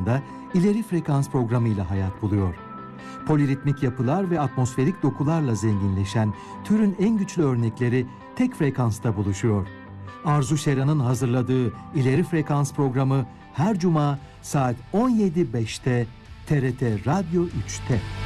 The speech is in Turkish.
anda ileri frekans programıyla hayat buluyor. Poliritmik yapılar ve atmosferik dokularla zenginleşen türün en güçlü örnekleri tek frekansta buluşuyor. Arzu Şeran'ın hazırladığı ileri frekans programı her cuma saat 17.05'te TRT Radyo 3'te.